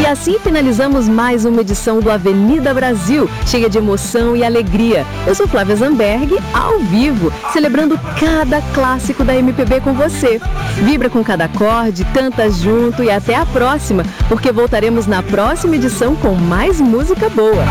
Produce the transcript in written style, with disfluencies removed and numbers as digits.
assim finalizamos mais uma edição do Avenida Brasil, cheia de emoção e alegria. Eu sou Flávia Zamberg, ao vivo, celebrando cada clássico da MPB com você. Vibra com cada acorde, canta junto e até a próxima, porque voltaremos na próxima edição com mais música boa.